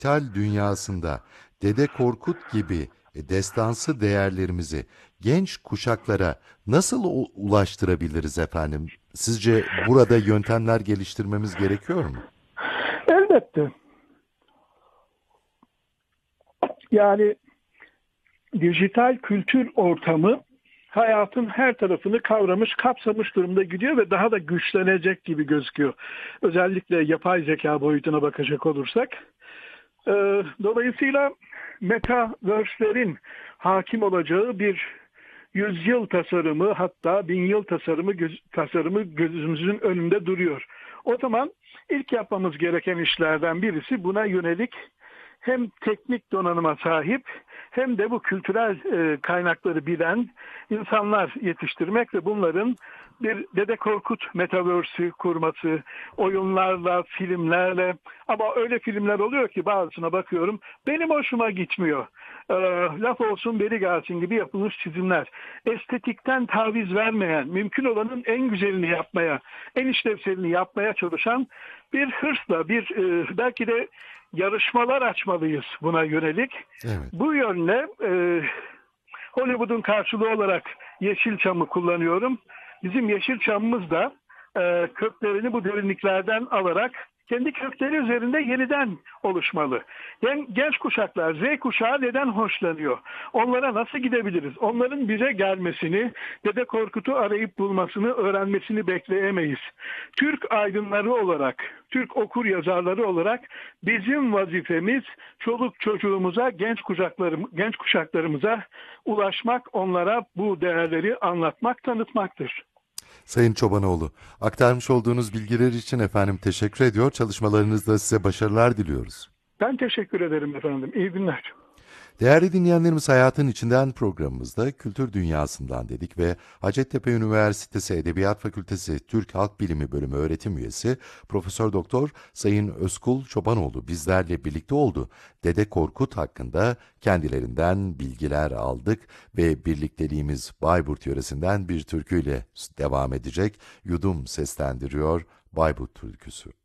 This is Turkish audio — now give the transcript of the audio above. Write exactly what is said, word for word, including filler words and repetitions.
dijital dünyasında Dede Korkut gibi e, destansı değerlerimizi genç kuşaklara nasıl u- ulaştırabiliriz efendim? Sizce burada yöntemler geliştirmemiz gerekiyor mu? Elbette. Yani dijital kültür ortamı hayatın her tarafını kavramış, kapsamış durumda gidiyor ve daha da güçlenecek gibi gözüküyor. Özellikle yapay zeka boyutuna bakacak olursak. Ee, dolayısıyla metaverse'lerin hakim olacağı bir yüzyıl tasarımı, hatta bin yıl tasarımı göz, tasarımı gözümüzün önünde duruyor. O zaman ilk yapmamız gereken işlerden birisi buna yönelik hem teknik donanıma sahip hem de bu kültürel e, kaynakları bilen insanlar yetiştirmek ve bunların bir Dede Korkut metaverse'ü kurması, oyunlarla, filmlerle, ama öyle filmler oluyor ki bazısına bakıyorum benim hoşuma gitmiyor. E, laf olsun beri gelsin gibi yapılmış çizimler. Estetikten taviz vermeyen, mümkün olanın en güzelini yapmaya, en işlevselini yapmaya çalışan bir hırsla, bir e, belki de yarışmalar açmalıyız buna yönelik. Evet. Bu yönle e, Hollywood'un karşılığı olarak Yeşilçam'ı kullanıyorum. Bizim Yeşilçam'ımız da e, köklerini bu derinliklerden alarak kendi kökleri üzerinde yeniden oluşmalı. Gen- Genç kuşaklar, Z kuşağı neden hoşlanıyor? Onlara nasıl gidebiliriz? Onların bize gelmesini, Dede Korkut'u arayıp bulmasını, öğrenmesini bekleyemeyiz. Türk aydınları olarak, Türk okur yazarları olarak bizim vazifemiz çoluk çocuğumuza, genç kuşaklarım, genç kuşaklarımıza ulaşmak, onlara bu değerleri anlatmak, tanıtmaktır. Sayın Çobanoğlu, aktarmış olduğunuz bilgiler için efendim teşekkür ediyor. Çalışmalarınızda size başarılar diliyoruz. Ben teşekkür ederim efendim. İyi günler. Değerli dinleyenlerimiz, Hayatın İçinden programımızda kültür dünyasından dedik ve Hacettepe Üniversitesi Edebiyat Fakültesi Türk Halk Bilimi Bölümü öğretim üyesi Profesör Doktor Sayın Özkul Çobanoğlu bizlerle birlikte oldu. Dede Korkut hakkında kendilerinden bilgiler aldık ve birlikteliğimiz Bayburt yöresinden bir türküyle devam edecek. Yudum seslendiriyor Bayburt türküsü.